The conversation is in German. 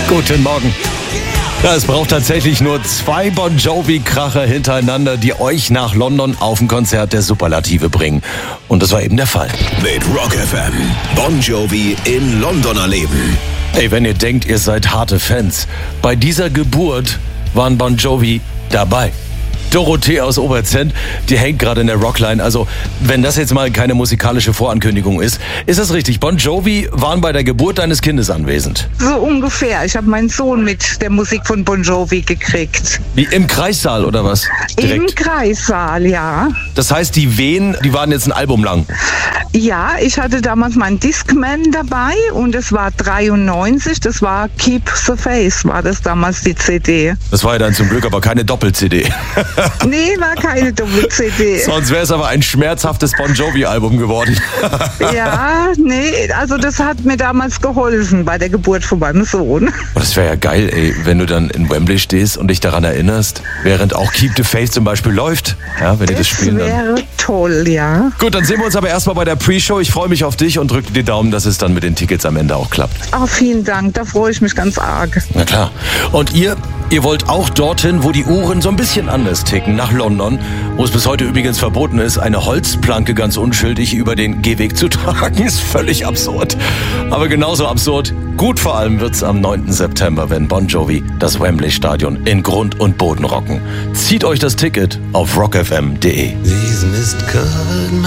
Guten Morgen. Ja, es braucht tatsächlich nur 2 Bon Jovi-Kracher hintereinander, die euch nach London auf ein Konzert der Superlative bringen. Und das war eben der Fall. Mit Rock FM. Bon Jovi in London erleben. Ey, wenn ihr denkt, ihr seid harte Fans, bei dieser Geburt waren Bon Jovi dabei. Dorothee aus Oberzent, die hängt gerade in der Rockline. Also, wenn das jetzt mal keine musikalische Vorankündigung ist das richtig? Bon Jovi waren bei der Geburt deines Kindes anwesend? So ungefähr. Ich habe meinen Sohn mit der Musik von Bon Jovi gekriegt. Wie im Kreissaal oder was? Im Kreissaal, ja. Das heißt, die Wehen, die waren jetzt ein Album lang? Ja, ich hatte damals meinen Discman dabei und es war 93, das war Keep the Faith, war das damals die CD. Das war ja dann zum Glück aber keine Doppel-CD. Nee, war keine Doppel-CD. Sonst wäre es aber ein schmerzhaftes Bon Jovi-Album geworden. Ja, nee, also das hat mir damals geholfen bei der Geburt von meinem Sohn. Das wäre ja geil, ey, wenn du dann in Wembley stehst und dich daran erinnerst, während auch Keep the Faith zum Beispiel läuft. Ja, wenn die das spielen dann. Das wäre toll, ja. Gut, dann sehen wir uns aber erstmal bei der Pre-Show. Ich freue mich auf dich und drücke die Daumen, dass es dann mit den Tickets am Ende auch klappt. Oh, vielen Dank, da freue ich mich ganz arg. Na klar. Und ihr wollt auch dorthin, wo die Uhren so ein bisschen anders ticken, nach London, wo es bis heute übrigens verboten ist, eine Holzplanke ganz unschuldig über den Gehweg zu tragen. Ist völlig absurd. Aber genauso absurd, gut vor allem wird's am 9. September, wenn Bon Jovi das Wembley-Stadion in Grund und Boden rocken. Zieht euch das Ticket auf rockfm.de.